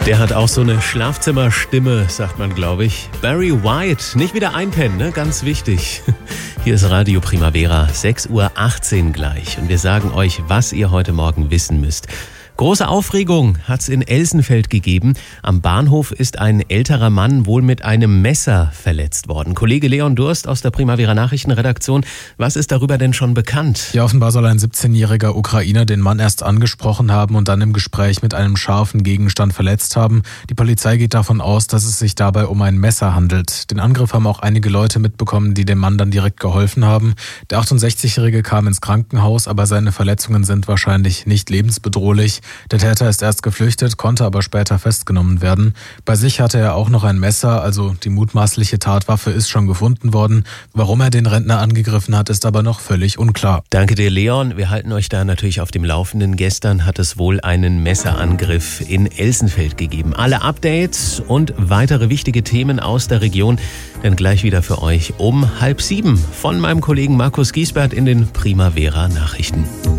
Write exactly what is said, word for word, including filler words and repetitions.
Der hat auch so eine Schlafzimmerstimme, sagt man, glaube ich. Barry White, nicht wieder einpennen, ne? Ganz wichtig. Hier ist Radio Primavera, sechs Uhr achtzehn gleich. Und wir sagen euch, was ihr heute Morgen wissen müsst. Große Aufregung hat's in Elsenfeld gegeben. Am Bahnhof ist ein älterer Mann wohl mit einem Messer verletzt worden. Kollege Leon Durst aus der Primavera Nachrichtenredaktion. Was ist darüber denn schon bekannt? Ja, offenbar soll ein siebzehnjähriger Ukrainer den Mann erst angesprochen haben und dann im Gespräch mit einem scharfen Gegenstand verletzt haben. Die Polizei geht davon aus, dass es sich dabei um ein Messer handelt. Den Angriff haben auch einige Leute mitbekommen, die dem Mann dann direkt geholfen haben. Der achtundsechzigjährige kam ins Krankenhaus, aber seine Verletzungen sind wahrscheinlich nicht lebensbedrohlich. Der Täter ist erst geflüchtet, konnte aber später festgenommen werden. Bei sich hatte er auch noch ein Messer, also die mutmaßliche Tatwaffe ist schon gefunden worden. Warum er den Rentner angegriffen hat, ist aber noch völlig unklar. Danke dir, Leon. Wir halten euch da natürlich auf dem Laufenden. Gestern hat es wohl einen Messerangriff in Elsenfeld gegeben. Alle Updates und weitere wichtige Themen aus der Region dann gleich wieder für euch um halb sieben von meinem Kollegen Markus Giesbert in den Primavera Nachrichten.